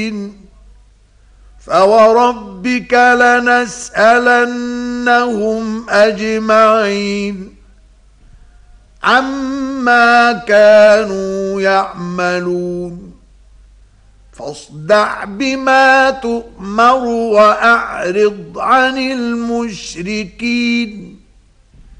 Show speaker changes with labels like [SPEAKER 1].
[SPEAKER 1] فوربك لنسألنهم أجمعين عما كانوا يعملون فاصدع بما تؤمر وأعرض عن المشركين